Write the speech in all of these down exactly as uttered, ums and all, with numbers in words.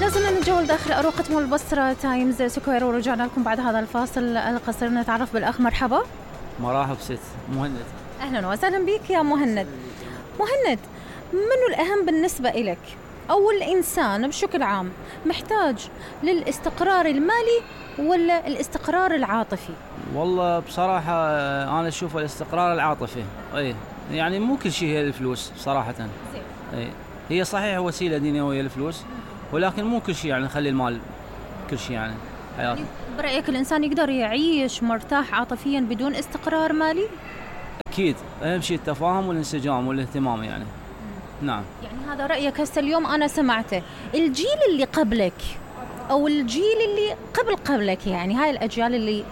لازلنا نتجول داخل أروقة مول البصرة تايمز سكوير، ورجعنا لكم بعد هذا الفاصل القصير. نتعرف بالأخ. مرحبا. مرحب ست مهند. أهلا وسهلا بك يا مهند. مهند، منو الأهم بالنسبة إلك أو الإنسان بشكل عام محتاج للاستقرار المالي ولا الاستقرار العاطفي؟ والله بصراحة أنا أشوف الاستقرار العاطفي. أي يعني مو كل شيء هي الفلوس صراحة. أي هي صحيح وسيلة دينية الفلوس، ولكن مو كل شيء يعني نخلي المال كل شيء يعني حياتي. برأيك الإنسان يقدر يعيش مرتاح عاطفيا بدون استقرار مالي؟ أكيد أهم شيء التفاهم والانسجام والاهتمام يعني. نعم. يعني هذا رأيك. هسه اليوم أنا سمعته الجيل اللي قبلك أو الجيل اللي قبل قبلك، يعني هاي الأجيال اللي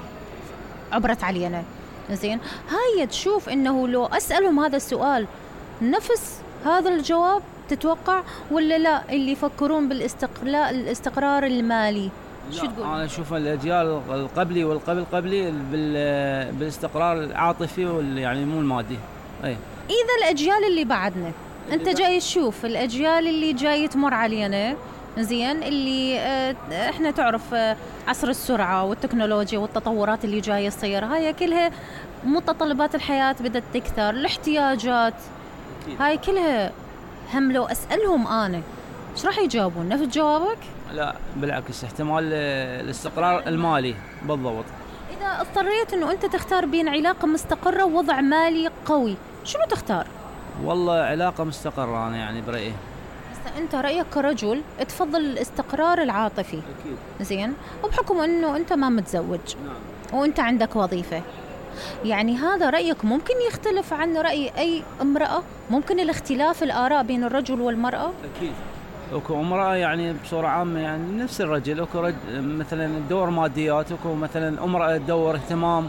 عبرت علينا، زين، هاي تشوف إنه لو أسألهم هذا السؤال نفس هذا الجواب تتوقع ولا لا اللي يفكرون بالاستقلال الاستقرار المالي؟ شو تقول؟ أنا أشوف الأجيال القبلي والقبل قبلي بالاستقرار العاطفي يعني مو المادي. أي إذا الأجيال اللي بعدنا أنت جاي تشوف الأجيال اللي جاي تمر علينا، زين، اللي اه احنا تعرف اه عصر السرعة والتكنولوجيا والتطورات اللي جاية تصير، هاي كلها متطلبات الحياة بدأت تكثر، الاحتياجات هاي كلها. هم لو أسألهم أنا ايش راح يجاوبون؟ نفس جوابك؟ لا بالعكس، احتمال الاستقرار المالي بالضبط. إذا اضطريت إنه أنت تختار بين علاقة مستقرة ووضع مالي قوي، شنو تختار؟ والله علاقة مستقرة أنا يعني برأيي. بس أنت رأيك كرجل تفضل الاستقرار العاطفي. أكيد. زين، وبحكم إنه أنت ما متزوج. نعم. وأنت عندك وظيفة، يعني هذا رأيك ممكن يختلف عن رأي أي امرأة؟ ممكن الاختلاف الآراء بين الرجل والمرأة؟ أكيد. اكو امرأة يعني بصورة عامة يعني نفس الرجل، اكو رج... مثلا تدور ماديات، اكو مثلا امرأة تدور اهتمام،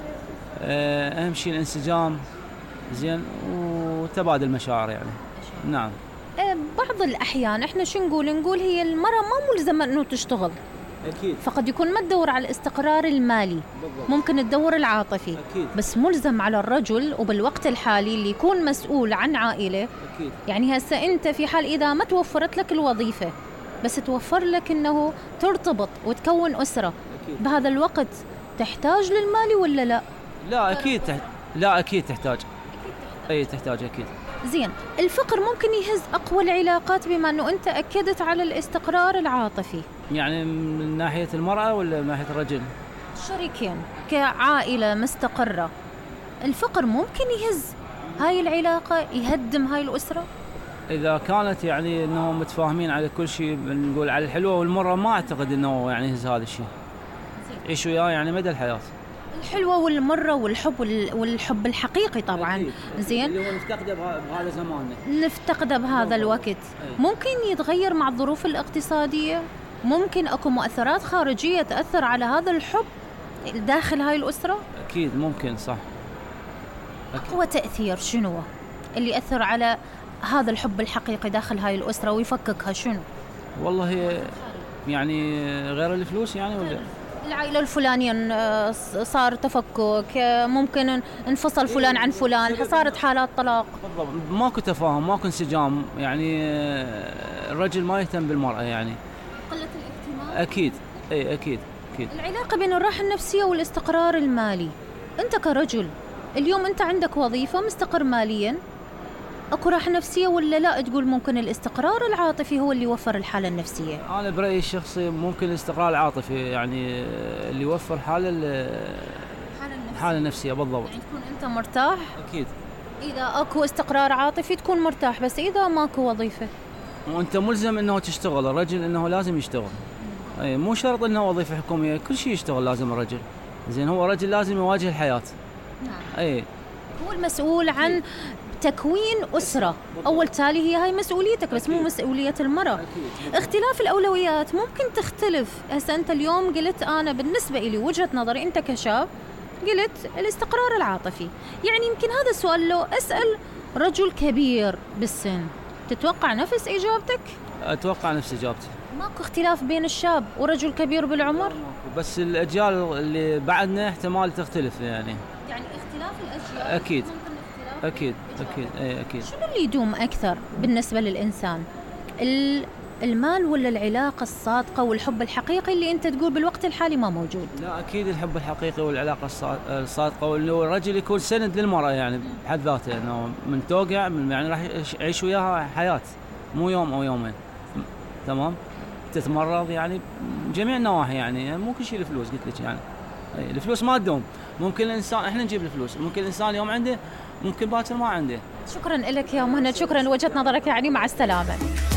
اهم شيء الانسجام، زين، وتبادل مشاعر يعني. نعم. بعض الأحيان احنا شو نقول نقول هي المرأة ما ملزمة انه تشتغل. أكيد. فقد يكون ما تدور على الاستقرار المالي. بالضبط. ممكن تدور العاطفي. أكيد. بس ملزم على الرجل، وبالوقت الحالي اللي يكون مسؤول عن عائلة. أكيد. يعني هسه أنت في حال إذا ما توفرت لك الوظيفة بس توفر لك أنه ترتبط وتكون أسرة. أكيد. بهذا الوقت تحتاج للمال ولا لا؟ لا أكيد تح... لا أكيد تحتاج. أي تحتاج أكيد. زين، الفقر ممكن يهز أقوى العلاقات بما أنه أنت أكدت على الاستقرار العاطفي. يعني من ناحية المرأة ولا من ناحية الرجل؟ شريكين كعائلة مستقرة، الفقر ممكن يهز هاي العلاقة، يهدم هاي الأسرة؟ إذا كانت يعني أنهم متفاهمين على كل شيء، بنقول على الحلوة والمرة، ما أعتقد أنه يعني يهز هذا الشيء. عيشوا وياه يعني مدى الحياة. الحلوة والمرة والحب والحب الحقيقي طبعا. أكيد. زين، اللي هو نفتقده بهذا زماننا، نفتقده بهذا الوقت. أي. ممكن يتغير مع الظروف الاقتصادية، ممكن أكو مؤثرات خارجية تأثر على هذا الحب داخل هاي الأسرة. أكيد ممكن، صح. أقوى تأثير شنو اللي يأثر على هذا الحب الحقيقي داخل هاي الأسرة ويفككها؟ شنو؟ والله يعني غير الفلوس يعني، ولا العائلة الفلانية صار تفكك، ممكن انفصل فلان عن فلان، صارت حالات طلاق. بالضبط، ماكو تفاهم، ماكو انسجام، يعني الرجل ما يهتم بالمرأة يعني. قلة الاهتمام. أكيد. أي أكيد أكيد. العلاقة بين الراحة النفسية والاستقرار المالي، أنت كرجل اليوم أنت عندك وظيفة مستقر ماليا، أكو راحة نفسية ولا لا تقول ممكن الاستقرار العاطفي هو اللي يوفر الحالة النفسية؟ أنا برأيي الشخصي ممكن الاستقرار العاطفي يعني اللي يوفر حالة الحالة النفسية. بالضبط، يعني تكون أنت مرتاح. أكيد. إذا أكو استقرار عاطفي تكون مرتاح، بس إذا ماكو وظيفة وأنت ملزم إنه تشتغل، الرجل إنه لازم يشتغل. أي مو شرط إنه وظيفة حكومية، كل شيء يشتغل لازم الرجل. زين، هو الرجل لازم يواجه الحياة. نعم. أي هو المسؤول عن تكوين أسرة. أول تالي هي هاي مسؤوليتك، بس مو مسؤولية المرأة. أكيد. اختلاف الأولويات ممكن تختلف. هسه أنت اليوم قلت أنا بالنسبة إلي وجهة نظري أنت كشاب قلت الاستقرار العاطفي، يعني يمكن هذا السؤال لو أسأل رجل كبير بالسن تتوقع نفس إجابتك؟ أتوقع نفس إجابتي. ماكو اختلاف بين الشاب ورجل كبير بالعمر؟ بس الأجيال اللي بعدنا احتمال تختلف يعني. يعني اختلاف الأجيال أكيد. أكيد أكيد أي أكيد. شنو اللي يدوم أكثر بالنسبة للإنسان؟ المال ولا العلاقة الصادقة والحب الحقيقي اللي أنت تقول بالوقت الحالي ما موجود؟ لا أكيد الحب الحقيقي والعلاقة الصادقة، وإنه الرجل يكون سند للمرأة يعني بحد ذاته، إنه من توقع من يعني راح يعيش وياها حياة مو يوم أو يومين، تمام؟ تتمرض يعني جميع النواحي، يعني مو كل شيء الفلوس قلت لك يعني الفلوس ما تدوم، ممكن الإنسان إحنا نجيب الفلوس، ممكن الإنسان يوم عنده ممكن باكر ما عنده. شكرا لك يا مهند، شكرا لوجهة نظرك يعني، مع السلامة.